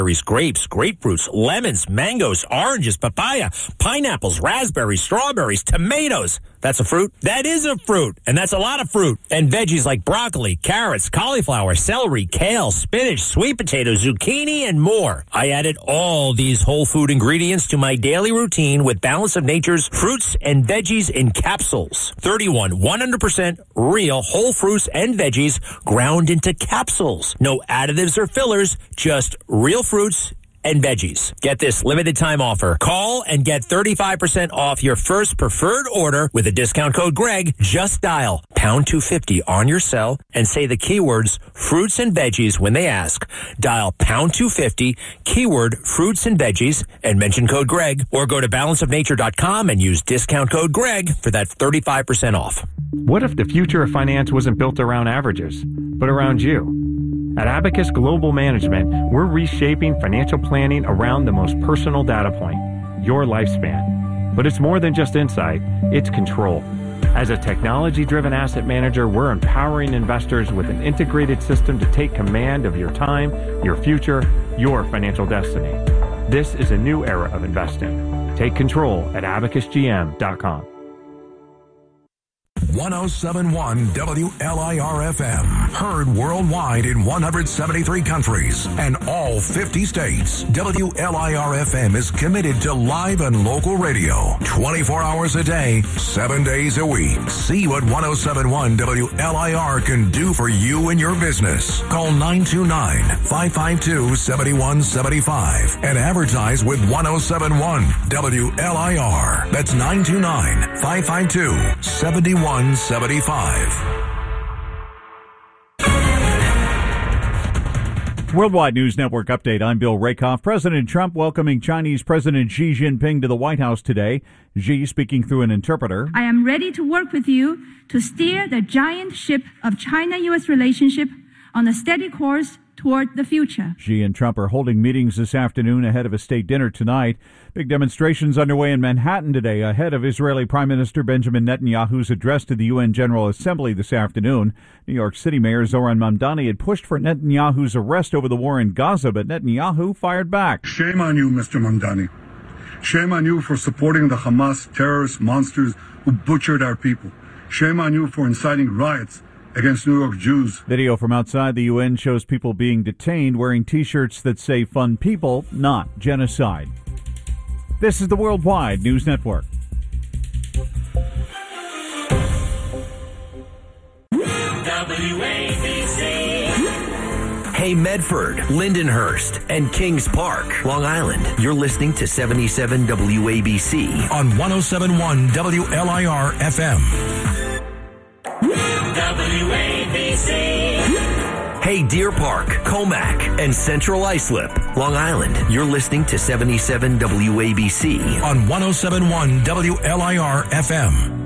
grapes, grapefruits, lemons, mangoes, oranges, papaya, pineapples, raspberries, strawberries, tomatoes. That's a fruit? That is a fruit, and that's a lot of fruit. And veggies like broccoli, carrots, cauliflower, celery, kale, spinach, sweet potatoes, zucchini, and more. I added all these whole food ingredients to my daily routine with Balance of Nature's fruits and veggies in capsules. 31 100% real whole fruits and veggies ground into capsules. No additives or fillers, just real fruits and veggies. Get this limited time offer. Call and get 35% off your first preferred order with the discount code Greg. Just dial pound 250 on your cell and say the keywords fruits and veggies when they ask. Dial pound 250, keyword fruits and veggies, and mention code Greg, or go to balanceofnature.com and use discount code Greg for that 35% off. What if the future of finance wasn't built around averages, but around you? At Abacus Global Management, we're reshaping financial planning around the most personal data point, your lifespan. But it's more than just insight, it's control. As a technology-driven asset manager, we're empowering investors with an integrated system to take command of your time, your future, your financial destiny. This is a new era of investing. Take control at abacusgm.com. 1071 WLIR-FM. Heard worldwide in 173 countries and all 50 states. WLIR-FM is committed to live and local radio 24 hours a day, 7 days a week. See what 1071 WLIR can do for you and your business. Call 929-552-7175 and advertise with 1071 WLIR. That's 929-552-7175. Worldwide News Network update. I'm Bill Rakoff. President Trump welcoming Chinese President Xi Jinping to the White House today. Xi speaking through an interpreter. I am ready to work with you to steer the giant ship of China-U.S. relationship on a steady course toward the future. Xi and Trump are holding meetings this afternoon ahead of a state dinner tonight. Big demonstrations underway in Manhattan today ahead of Israeli Prime Minister Benjamin Netanyahu's address to the UN General Assembly this afternoon. New York City Mayor Zohran Mamdani had pushed for Netanyahu's arrest over the war in Gaza, but Netanyahu fired back. Shame on you, Mr. Mamdani. Shame on you for supporting the Hamas terrorist monsters who butchered our people. Shame on you for inciting riots against New York Jews. Video from outside the UN shows people being detained wearing T-shirts that say "Fund People, Not Genocide." This is the Worldwide News Network. Hey, Medford, Lindenhurst, and Kings Park, Long Island. You're listening to 77 WABC on 1071 WLIR-FM. WABC. Hey, Deer Park, Comac, and Central Islip, Long Island. You're listening to 77 WABC on 1071 WLIR-FM.